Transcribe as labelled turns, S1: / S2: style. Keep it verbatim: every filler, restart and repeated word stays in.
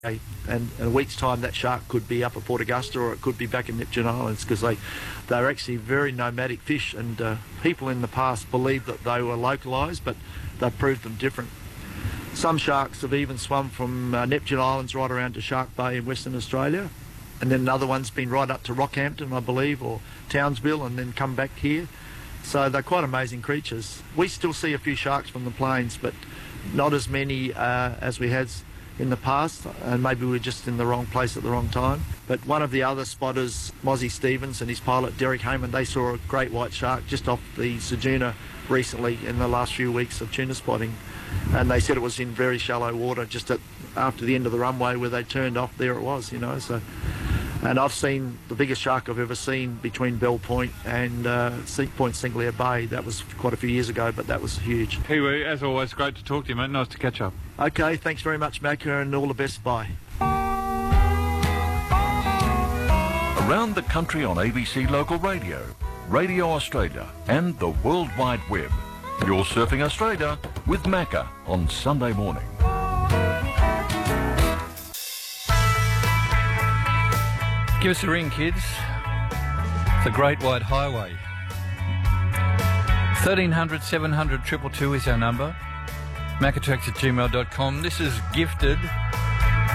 S1: And in a week's time, that shark could be up at Port Augusta, or it could be back in Neptune Islands, because they they're actually very nomadic fish, and uh, people in the past believed that they were localised, but they've proved them different. Some sharks have even swum from uh, Neptune Islands right around to Shark Bay in Western Australia, and then another one's been right up to Rockhampton, I believe, or Townsville, and then come back here. So they're quite amazing creatures. We still see a few sharks from the plains, but not as many uh, as we had in the past, and maybe we're just in the wrong place at the wrong time. But one of the other spotters, Mozzie Stevens, and his pilot Derek Heyman, they saw a great white shark just off the Ceduna recently in the last few weeks of tuna spotting, and they said it was in very shallow water just at, after the end of the runway where they turned off. There it was, you know. So, and I've seen the biggest shark I've ever seen between Bell Point and uh, Point Sinclair Bay. That was quite a few years ago, but that was huge.
S2: Kiwi, as always, great to talk to you, mate. Nice to catch up.
S1: Okay, thanks very much, Macca, and all the best. Bye.
S3: Around the country on A B C Local Radio, Radio Australia and the World Wide Web. You're Surfing Australia with Macca on Sunday morning.
S4: Give us a ring, kids. The Great White Highway. thirteen hundred, seven hundred, two two two is our number. Maccatracks at gmail dot com. This is Gifted